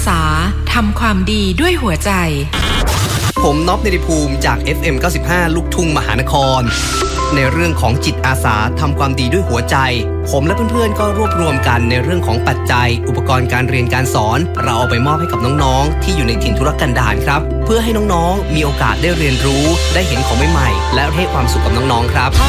สาทำความดีด้วยหัวใจผมน็อปเนติภูมิจาก FM 95 ลูกทุ่งมหานครในเรื่องของจิตอาสาทำความดีด้วยหัวใจผมและเพื่อนๆก็รวบรวมกันในเรื่องของปัจจัยอุปกรณ์การเรียนการสอนเราเอาไปมอบให้กับน้องๆที่อยู่ในถิ่นทุรกันดารครับเพื่อให้น้องๆมีโอกาสได้เรียนรู้ได้เห็นของใหม่ๆและให้ความสุขกับน้องๆครับ